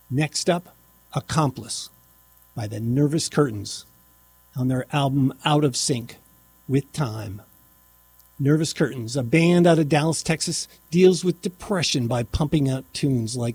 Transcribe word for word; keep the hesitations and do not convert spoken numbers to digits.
Next up, Accomplice by the Nervous Curtains on their album Out of Sync with Time. Nervous Curtains, a band out of Dallas, Texas, deals with depression by pumping out tunes like